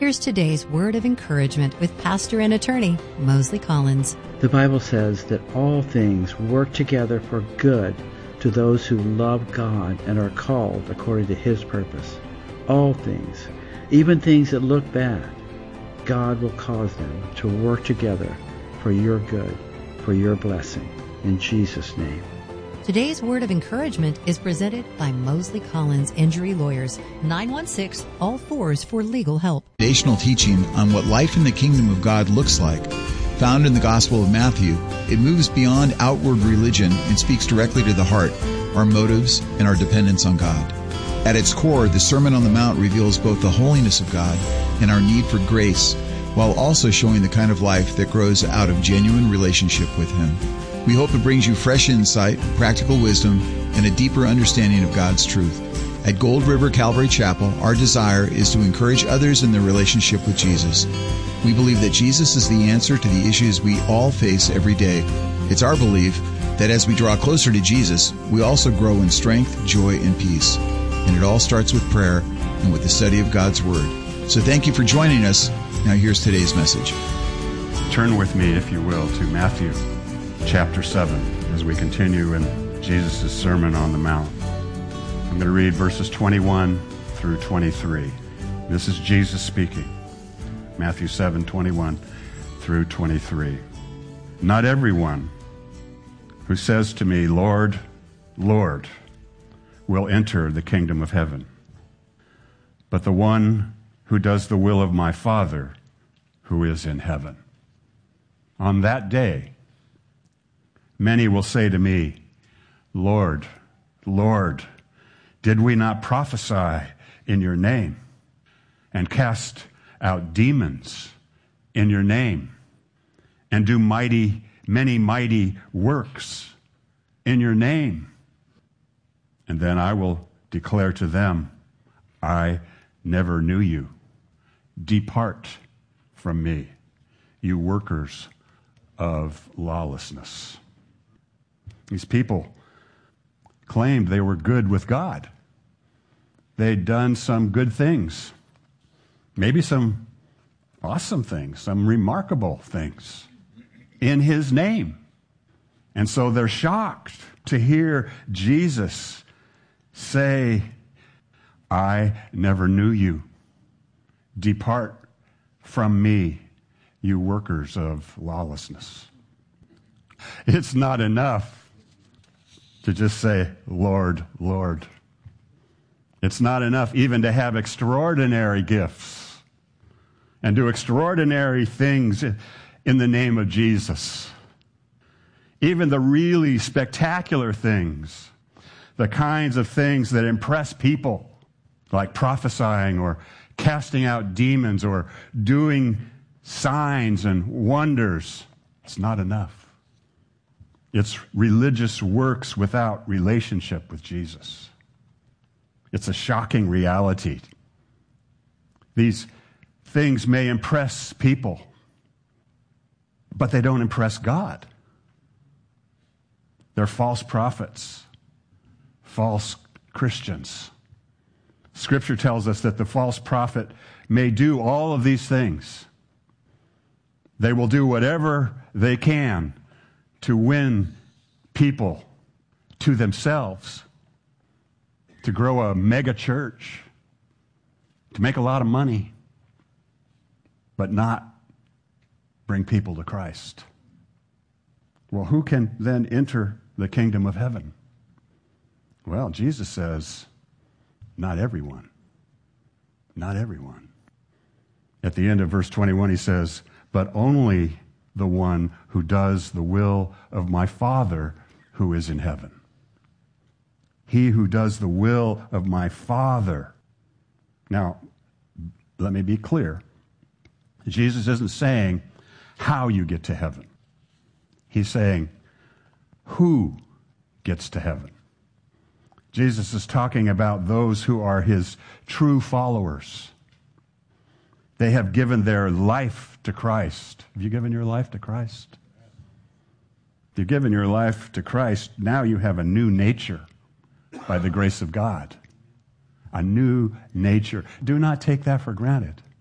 Here's today's word of encouragement with pastor and attorney Mosley Collins. The Bible says that all things work together for good to those who love God and are called according to His purpose. All things, even things that look bad, God will cause them to work together for your good, for your blessing. In Jesus' name. Today's word of encouragement is presented by Mosley Collins Injury Lawyers, 916 all fours for legal help. Foundational teaching on what life in the kingdom of God looks like. Found in the Gospel of Matthew, it moves beyond outward religion and speaks directly to the heart, our motives, and our dependence on God. At its core, the Sermon on the Mount reveals both the holiness of God and our need for grace, while also showing the kind of life that grows out of genuine relationship with Him. We hope it brings you fresh insight, practical wisdom, and a deeper understanding of God's truth. At Gold River Calvary Chapel, our desire is to encourage others in their relationship with Jesus. We believe that Jesus is the answer to the issues we all face every day. It's our belief that as we draw closer to Jesus, we also grow in strength, joy, and peace. And it all starts with prayer and with the study of God's Word. So thank you for joining us. Now here's today's message. Turn with me, if you will, to Matthew chapter 7 as we continue in Jesus' Sermon on the Mount. I'm going to read verses 21 through 23. This is Jesus speaking. Matthew 7, 21 through 23. Not everyone who says to me, Lord, Lord, will enter the kingdom of heaven, but the one who does the will of my Father who is in heaven. On that day, many will say to me, Lord, Lord, did we not prophesy in your name and cast out demons in your name and do many mighty works in your name? And then I will declare to them, I never knew you. Depart from me, you workers of lawlessness. These people claimed they were good with God. They'd done some good things, maybe some awesome things, some remarkable things in His name. And so they're shocked to hear Jesus say, I never knew you. Depart from me, you workers of lawlessness. It's not enough to just say, Lord, Lord. It's not enough even to have extraordinary gifts and do extraordinary things in the name of Jesus. Even the really spectacular things, the kinds of things that impress people, like prophesying or casting out demons or doing signs and wonders, it's not enough. It's religious works without relationship with Jesus. It's a shocking reality. These things may impress people, but they don't impress God. They're false prophets, false Christians. Scripture tells us that the false prophet may do all of these things. They will do whatever they can to win people to themselves, to grow a mega church, to make a lot of money, but not bring people to Christ. Well, who can then enter the kingdom of heaven? Well, Jesus says, not everyone. Not everyone. At the end of verse 21, he says, but only the one who does the will of my Father who is in heaven. He who does the will of my Father. Now, let me be clear. Jesus isn't saying how you get to heaven. He's saying who gets to heaven. Jesus is talking about those who are His true followers. They have given their life to Christ. Have you given your life to Christ? If you've given your life to Christ, now you have a new nature by the grace of God. A new nature. Do not take that for granted.